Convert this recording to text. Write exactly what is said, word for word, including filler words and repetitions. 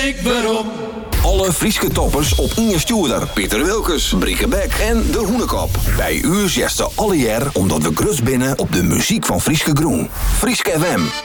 ik waarom. Alle Frieske toppers op Inge Stuurder, Pieter Wilkes, Brieke Beck en De Hoenekop. Bij u zesde alle jaar omdat we grut binnen op de muziek van Frieske Groen. Frieske F M.